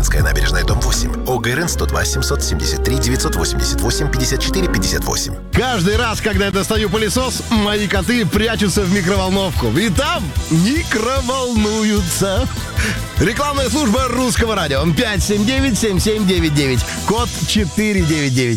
Ленинская набережная, дом 8. ОГРН 102 773 988 54 58. Каждый раз, когда я достаю пылесос, мои коты прячутся в микроволновку. И там микроволнуются. Рекламная служба Русского радио. 579-7799. Код 499.